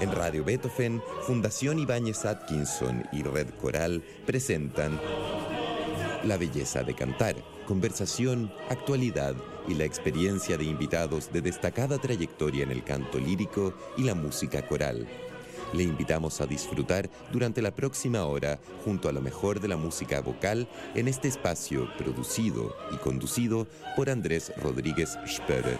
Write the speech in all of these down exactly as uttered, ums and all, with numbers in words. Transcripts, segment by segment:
En Radio Beethoven, Fundación Ibáñez Atkinson y Red Coral presentan La belleza de cantar, conversación, actualidad y la experiencia de invitados de destacada trayectoria en el canto lírico y la música coral. Le invitamos a disfrutar durante la próxima hora junto a lo mejor de la música vocal en este espacio producido y conducido por Andrés Rodríguez Spörer.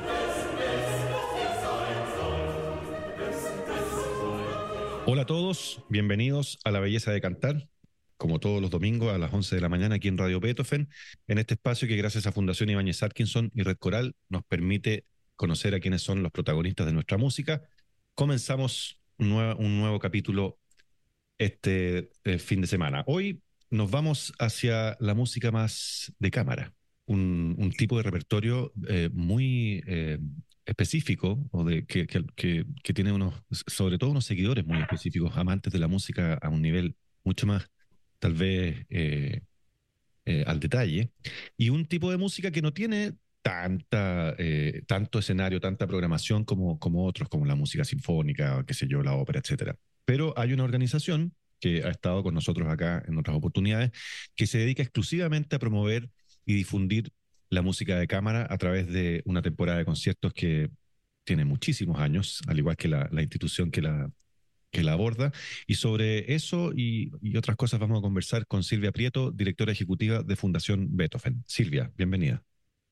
Hola a todos, bienvenidos a La Belleza de Cantar, como todos los domingos a las once de la mañana aquí en Radio Beethoven, en este espacio que gracias a Fundación Ibáñez Atkinson y Red Coral nos permite conocer a quiénes son los protagonistas de nuestra música. Comenzamos un nuevo, un nuevo capítulo este eh, fin de semana. Hoy nos vamos hacia la música más de cámara, un, un tipo de repertorio eh, muy eh, específico, o de, que, que, que, que tiene unos, sobre todo unos seguidores muy específicos, amantes de la música a un nivel mucho más, tal vez, eh, eh, al detalle, y un tipo de música que no tiene tanta, eh, tanto escenario, tanta programación como, como otros, como la música sinfónica, qué sé yo, la ópera, etcétera. Pero hay una organización que ha estado con nosotros acá en otras oportunidades, que se dedica exclusivamente a promover y difundir la música de cámara a través de una temporada de conciertos que tiene muchísimos años, al igual que la, la institución que la, que la aborda. Y sobre eso y, y otras cosas vamos a conversar con Silvia Prieto, directora ejecutiva de Fundación Beethoven. Silvia, bienvenida.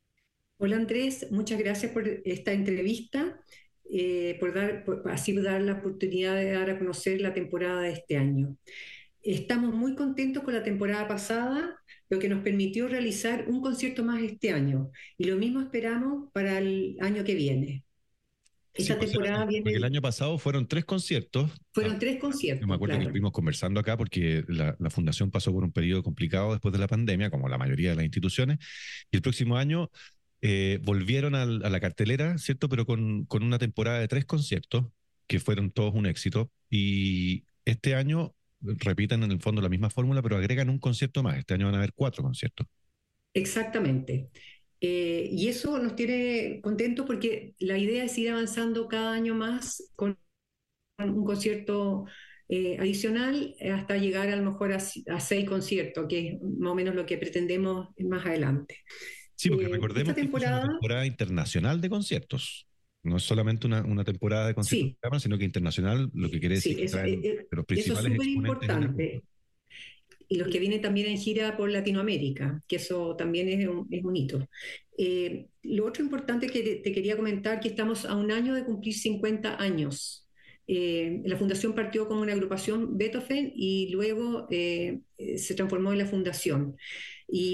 Hola Andrés, muchas gracias por esta entrevista, eh, por dar, por así dar la oportunidad de dar a conocer la temporada de este año. Estamos muy contentos con la temporada pasada, lo que nos permitió realizar un concierto más este año, y lo mismo esperamos para el año que viene. Sí, Esta o sea, temporada porque el viene, año pasado fueron tres conciertos. fueron Ah, tres yo me conciertos, acuerdo que claro. estuvimos conversando acá porque la, la fundación pasó por un periodo complicado después de la pandemia, como la mayoría de las instituciones, y el próximo año eh, volvieron al, a la cartelera, ¿cierto? Pero con, con una temporada de tres conciertos, que fueron todos un éxito, y este año repiten en el fondo la misma fórmula, pero agregan un concierto más. Este año van a haber cuatro conciertos. Exactamente. Eh, y eso nos tiene contentos porque la idea es ir avanzando cada año más con un concierto eh, adicional hasta llegar a lo mejor a, a seis conciertos, que es más o menos lo que pretendemos más adelante. Sí, porque Eh, esta recordemos que esta es una temporada, temporada internacional de conciertos. No es solamente una, una temporada de conciertos de sí, cámara, sino que internacional, lo que quiere decir sí, que eso, eh, traen eh, los eso es principales súper exponentes en el mundo. importante. Y los que vienen también en gira por Latinoamérica, que eso también es un, es un hito. Eh, lo otro importante que te, te quería comentar, que estamos a un año de cumplir cincuenta años. Eh, la fundación partió como una agrupación Beethoven y luego eh, se transformó en la fundación. Y